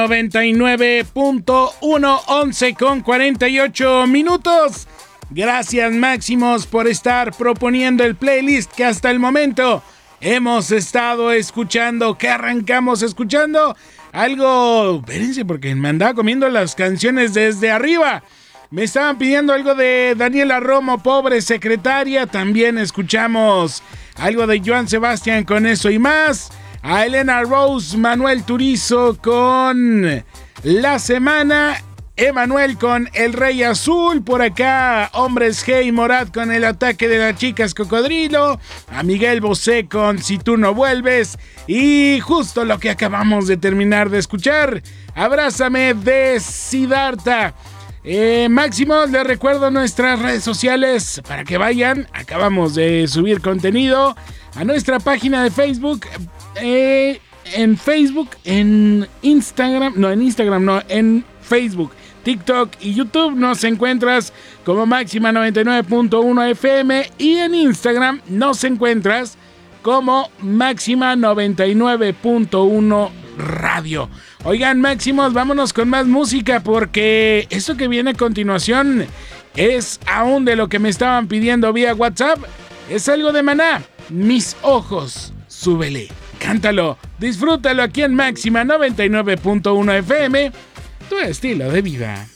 99.1, 11 con 48 minutos. Gracias, Máximos, por estar proponiendo el playlist que hasta el momento hemos estado escuchando. ¿Qué arrancamos escuchando? Algo, espérense, porque me andaba comiendo las canciones desde arriba. Me estaban pidiendo algo de Daniela Romo, Pobre Secretaria. También escuchamos algo de Joan Sebastián, Con Eso y Más. A Elena Rose, Manuel Turizo con La Semana. Emanuel con El Rey Azul. Por acá, Hombres G y Morat con El Ataque de las Chicas Cocodrilo. A Miguel Bosé con Si Tú No Vuelves. Y justo lo que acabamos de terminar de escuchar, Abrázame de Siddhartha. Máximos, les recuerdo nuestras redes sociales para que vayan. Acabamos de subir contenido a nuestra página de Facebook. En Facebook, en Facebook, TikTok y YouTube nos encuentras como Máxima 99.1 FM y en Instagram nos encuentras como Máxima 99.1 Radio. Oigan, Máximos, vámonos con más música porque eso que viene a continuación es aún de lo que me estaban pidiendo vía WhatsApp. Es algo de Maná, Mis Ojos, súbele. Cántalo, disfrútalo aquí en Máxima 99.1 FM, tu estilo de vida.